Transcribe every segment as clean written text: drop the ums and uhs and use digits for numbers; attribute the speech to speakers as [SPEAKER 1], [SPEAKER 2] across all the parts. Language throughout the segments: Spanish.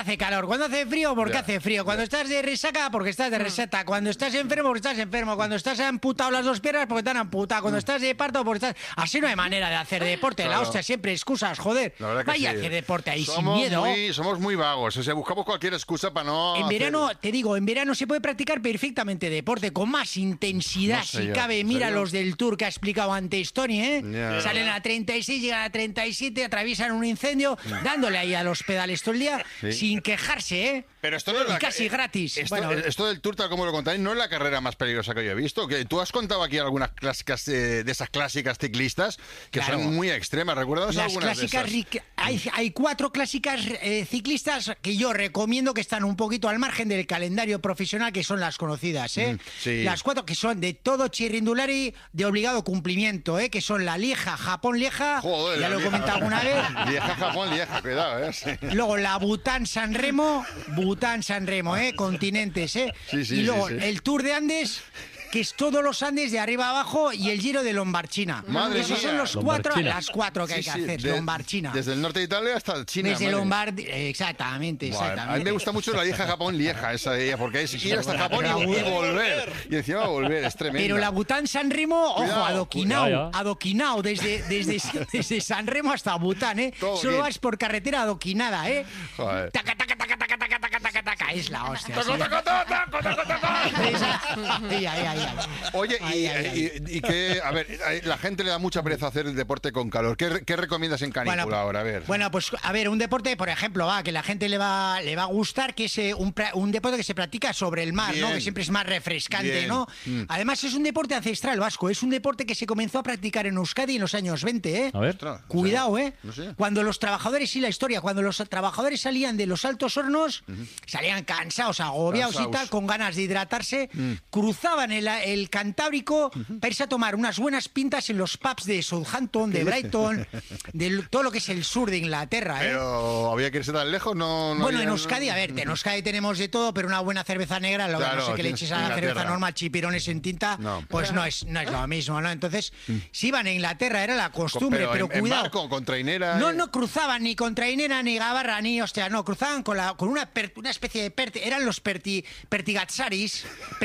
[SPEAKER 1] Hace calor, cuando hace frío, porque
[SPEAKER 2] Ya,
[SPEAKER 1] hace frío. Cuando estás de resaca, porque estás de resaca. Cuando estás enfermo, porque estás enfermo. Cuando estás amputado las dos piernas, porque te han amputado. Cuando estás de parto, porque estás... Así no hay manera de hacer deporte.
[SPEAKER 2] Claro.
[SPEAKER 1] La hostia, siempre excusas, joder.
[SPEAKER 2] La verdad que
[SPEAKER 1] Vaya
[SPEAKER 2] sí.
[SPEAKER 1] a hacer deporte ahí sin miedo.
[SPEAKER 2] Somos muy vagos, o sea, buscamos cualquier excusa para no
[SPEAKER 1] En
[SPEAKER 2] hacer-
[SPEAKER 1] verano, te digo, en verano se puede practicar perfectamente deporte, con más intensidad,
[SPEAKER 2] No sé
[SPEAKER 1] si
[SPEAKER 2] yo,
[SPEAKER 1] cabe.
[SPEAKER 2] ¿en
[SPEAKER 1] Mira
[SPEAKER 2] serio?
[SPEAKER 1] los del Tour que ha explicado antes Tony, ¿eh?
[SPEAKER 2] Ya.
[SPEAKER 1] Salen a 36, llegan a 37, atraviesan un incendio, dándole ahí a los pedales todo el día,
[SPEAKER 2] Sí.
[SPEAKER 1] sin quejarse, ¿eh?
[SPEAKER 2] Pero esto no es
[SPEAKER 1] Y casi gratis.
[SPEAKER 2] Esto,
[SPEAKER 1] Bueno.
[SPEAKER 2] esto del Tour, tal como lo contáis, no es la carrera más peligrosa que yo he visto. Que tú has contado aquí algunas clásicas de esas clásicas ciclistas que
[SPEAKER 1] Claro.
[SPEAKER 2] son muy extremas. ¿Recuerdas
[SPEAKER 1] Las
[SPEAKER 2] algunas de
[SPEAKER 1] clásicas,
[SPEAKER 2] esas?
[SPEAKER 1] hay 4 clásicas ciclistas que yo recomiendo que están un poquito al margen del calendario profesional, que son las conocidas, ¿eh?
[SPEAKER 2] sí.
[SPEAKER 1] Las 4 que son de todo chirrindulari de obligado cumplimiento, ¿eh? Que son la Lieja, Japón-Lieja,
[SPEAKER 2] Joder,
[SPEAKER 1] ya
[SPEAKER 2] la
[SPEAKER 1] lo he
[SPEAKER 2] Lieja.
[SPEAKER 1] comentado alguna vez.
[SPEAKER 2] Lieja, Japón, Lieja, cuidado, ¿eh? Sí.
[SPEAKER 1] Luego la Bután-San Remo, ¿eh? Continentes, ¿eh?
[SPEAKER 2] Sí, sí,
[SPEAKER 1] y luego
[SPEAKER 2] sí, sí.
[SPEAKER 1] el Tour de Andes, que es todos los Andes de arriba a abajo, y el Giro de Lombarchina.
[SPEAKER 2] Madre
[SPEAKER 1] Esos son
[SPEAKER 2] mía.
[SPEAKER 1] los cuatro,
[SPEAKER 3] Lombardchina.
[SPEAKER 1] las 4 que hay
[SPEAKER 2] Sí,
[SPEAKER 1] que
[SPEAKER 2] sí,
[SPEAKER 1] hacer.
[SPEAKER 2] de-
[SPEAKER 1] Lombarchina.
[SPEAKER 2] Desde el norte de Italia hasta China.
[SPEAKER 1] Desde
[SPEAKER 2] madre.
[SPEAKER 1] Lombardía, exactamente,
[SPEAKER 2] Buah,
[SPEAKER 1] exactamente.
[SPEAKER 2] a mí me gusta mucho la Lieja, Japón, Lieja, esa de ella, porque es ir hasta Japón y volver. Y encima volver, es tremendo.
[SPEAKER 1] Pero la Bután San Remo, ojo,
[SPEAKER 2] Cuidado,
[SPEAKER 3] cuidado.
[SPEAKER 1] adoquinao, desde San Remo hasta Bután, ¿eh?
[SPEAKER 2] Todo
[SPEAKER 1] Solo
[SPEAKER 2] bien.
[SPEAKER 1] vas por carretera adoquinada, ¿eh?
[SPEAKER 2] Joder.
[SPEAKER 1] Taca, taca, taca, taca, taca, taca, taca, taca, es la hostia.
[SPEAKER 2] Taco,
[SPEAKER 1] sí.
[SPEAKER 2] taco, taco, taco, taco, taco.
[SPEAKER 1] Esa- Ay, ay, ay, ay.
[SPEAKER 2] Oye,
[SPEAKER 1] Ay, ay, ay.
[SPEAKER 2] y que, a ver, la gente le da mucha pereza hacer el deporte con calor. ¿Qué recomiendas en canícula ahora? A ver.
[SPEAKER 1] Bueno, pues a ver, un deporte, por ejemplo, que la gente le va a gustar, que es un deporte que se practica sobre el mar, ¿no?
[SPEAKER 2] Bien.
[SPEAKER 1] Que siempre es más refrescante,
[SPEAKER 2] Bien.
[SPEAKER 1] ¿no? Además es un deporte ancestral vasco, es un deporte que se comenzó a practicar en Euskadi en los años 20, ¿eh?
[SPEAKER 3] A ver.
[SPEAKER 2] Ostras,
[SPEAKER 1] Cuidado, ¿eh?
[SPEAKER 2] No sé.
[SPEAKER 1] Cuando los trabajadores, la historia, cuando los trabajadores salían de los altos hornos, salían cansados, agobiados y
[SPEAKER 2] Cansaos.
[SPEAKER 1] tal, con ganas de hidratarse, cruzaban el Cantábrico para irse a tomar unas buenas pintas en los pubs de Southampton, de Brighton, de todo lo que es el sur de Inglaterra, ¿eh?
[SPEAKER 2] Pero había que irse tan lejos, no
[SPEAKER 1] Bueno,
[SPEAKER 2] había-
[SPEAKER 1] en Euskadi, a ver, en Euskadi tenemos de todo, pero una buena cerveza negra, lo
[SPEAKER 2] Claro,
[SPEAKER 1] no sé que le
[SPEAKER 2] tienes
[SPEAKER 1] eches a la
[SPEAKER 2] Inglaterra.
[SPEAKER 1] cerveza normal, chipirones en tinta,
[SPEAKER 2] No.
[SPEAKER 1] pues no es lo mismo, ¿no? Entonces, si iban a Inglaterra, era la costumbre, pero
[SPEAKER 2] en
[SPEAKER 1] cuidado.
[SPEAKER 2] barco, con trainera.
[SPEAKER 1] No cruzaban ni con trainera, ni gabarra, ni hostia, no, cruzaban con una especie de eran los pertigatsaris,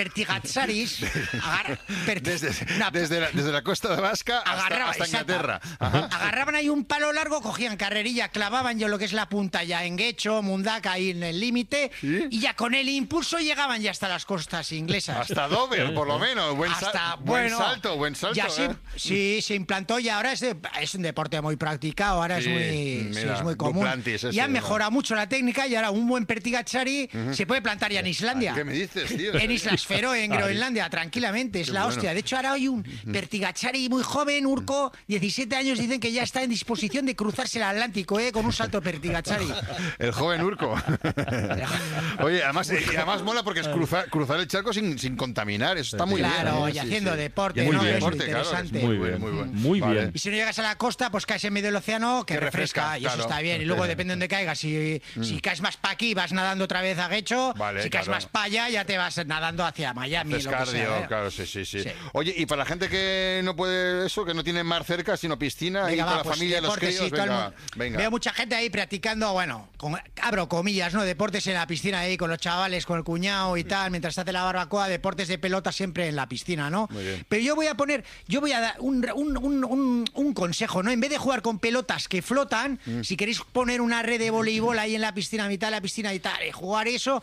[SPEAKER 2] Desde la costa de Vasca hasta
[SPEAKER 1] exacto.
[SPEAKER 2] Inglaterra. Ajá.
[SPEAKER 1] Agarraban ahí un palo largo, cogían carrerilla, clavaban yo lo que es la punta ya en Guecho, Mundaka, ahí en el límite,
[SPEAKER 2] ¿Sí?
[SPEAKER 1] y ya con el impulso llegaban ya hasta las costas inglesas.
[SPEAKER 2] Hasta Dover, por lo menos. Buen salto.
[SPEAKER 1] Ya sí, se implantó y ahora es un deporte muy practicado, ahora
[SPEAKER 2] Sí, mira,
[SPEAKER 1] es muy común.
[SPEAKER 2] Duplantis ese,
[SPEAKER 1] Y han
[SPEAKER 2] ¿no?
[SPEAKER 1] mejorado mucho la técnica y ahora un buen pertigachari se puede plantar ya en Islandia.
[SPEAKER 2] ¿Qué me dices, tío?
[SPEAKER 1] En Islas Feroe, en Groenlandia, tranquilamente, es
[SPEAKER 2] Qué
[SPEAKER 1] la
[SPEAKER 2] bueno.
[SPEAKER 1] hostia. De hecho, ahora hay un pertigachari muy joven, Urco, 17 años, dicen que ya está en disposición de cruzarse el Atlántico, con un salto pertigachari.
[SPEAKER 2] El joven Urco. Oye, además mola porque es cruzar el charco sin contaminar. Eso está muy
[SPEAKER 1] Claro,
[SPEAKER 2] bien.
[SPEAKER 1] y
[SPEAKER 2] Sí,
[SPEAKER 1] haciendo
[SPEAKER 2] sí.
[SPEAKER 1] deporte,
[SPEAKER 2] Muy
[SPEAKER 1] ¿no?
[SPEAKER 2] bien.
[SPEAKER 1] Es
[SPEAKER 2] Deporte, claro, es
[SPEAKER 1] interesante.
[SPEAKER 3] Muy
[SPEAKER 2] muy
[SPEAKER 3] bien,
[SPEAKER 2] bueno.
[SPEAKER 3] muy
[SPEAKER 2] Vale.
[SPEAKER 3] bien.
[SPEAKER 1] Y si no llegas a la costa, pues caes en medio del océano, que
[SPEAKER 2] Que refresca,
[SPEAKER 1] refresca, y eso
[SPEAKER 2] claro.
[SPEAKER 1] está bien. Y luego depende de dónde caigas. Si caes más para aquí, vas nadando otra vez a Guecho.
[SPEAKER 2] Vale,
[SPEAKER 1] si caes
[SPEAKER 2] claro.
[SPEAKER 1] más para allá, ya te vas nadando hacia Miami.
[SPEAKER 2] Haces
[SPEAKER 1] lo que sea,
[SPEAKER 2] cardio,
[SPEAKER 1] ¿eh?
[SPEAKER 2] claro, sí.
[SPEAKER 1] Sí.
[SPEAKER 2] Oye, y para la gente que no puede eso, que no tiene mar cerca, sino piscina, y
[SPEAKER 1] Venga,
[SPEAKER 2] con
[SPEAKER 1] va,
[SPEAKER 2] la
[SPEAKER 1] pues
[SPEAKER 2] familia y los
[SPEAKER 1] deportes,
[SPEAKER 2] críos,
[SPEAKER 1] sí, todo el
[SPEAKER 2] venga,
[SPEAKER 1] mundo.
[SPEAKER 2] venga.
[SPEAKER 1] Veo mucha gente ahí practicando, bueno, abro comillas, ¿no? Deportes en la piscina ahí con los chavales, con el cuñado y tal, mientras se hace la barbacoa, deportes de pelota siempre en la piscina, ¿no?
[SPEAKER 2] Muy bien.
[SPEAKER 1] Pero yo voy a dar un consejo, ¿no? En vez de jugar con pelotas que flotan, si queréis poner una red de voleibol ahí en la piscina, a mitad de la piscina y tal, jugar eso,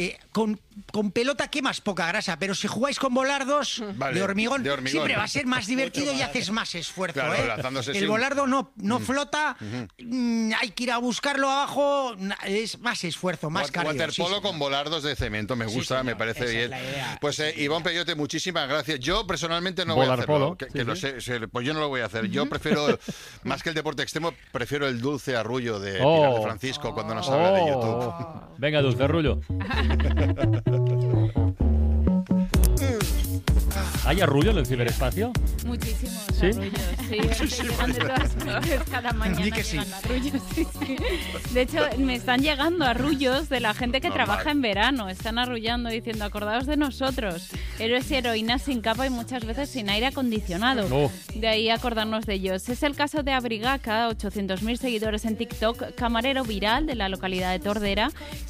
[SPEAKER 1] con pelota quemas poca grasa, pero si jugáis con volardos
[SPEAKER 2] Vale,
[SPEAKER 1] de hormigón,
[SPEAKER 2] de hormigón.
[SPEAKER 1] siempre va a ser más divertido y haces más esfuerzo,
[SPEAKER 2] Claro,
[SPEAKER 1] ¿eh?
[SPEAKER 2] lanzándose
[SPEAKER 1] El
[SPEAKER 2] sin-
[SPEAKER 1] volardo no flota, hay que ir a buscarlo abajo, es más esfuerzo, más cardio.
[SPEAKER 2] Waterpolo
[SPEAKER 1] sí,
[SPEAKER 2] con volardos de cemento, me gusta,
[SPEAKER 1] señor,
[SPEAKER 2] me parece
[SPEAKER 1] esa es
[SPEAKER 2] bien.
[SPEAKER 1] la idea.
[SPEAKER 2] Pues Ivonne Peyote, muchísimas gracias. Yo personalmente no
[SPEAKER 3] Volar
[SPEAKER 2] voy a hacerlo,
[SPEAKER 3] polo,
[SPEAKER 2] que
[SPEAKER 3] sí,
[SPEAKER 2] lo
[SPEAKER 3] sí.
[SPEAKER 2] sé, pues yo no lo voy a hacer. Yo prefiero, más que el deporte extremo, prefiero el dulce arrullo de
[SPEAKER 3] Oh.
[SPEAKER 2] Pilar de Francisco cuando nos habla de YouTube.
[SPEAKER 3] Venga, Dulce Rullo. ¿Hay arrullo en el ciberespacio?
[SPEAKER 4] Muchísimos
[SPEAKER 3] ¿Sí?
[SPEAKER 4] arrullos, sí. Llegan de todas partes, cada mañana
[SPEAKER 1] Di que sí.
[SPEAKER 4] llegan arrullos, sí. De hecho, me están llegando arrullos de la gente que
[SPEAKER 2] Normal.
[SPEAKER 4] trabaja en verano. Están arrullando diciendo, acordaos de nosotros. Héroes y heroínas sin capa y muchas veces sin aire acondicionado.
[SPEAKER 3] Oh.
[SPEAKER 4] De ahí acordarnos de ellos. Es el caso de Abrigaca, 800.000 seguidores en TikTok, camarero viral de la localidad de Tordera.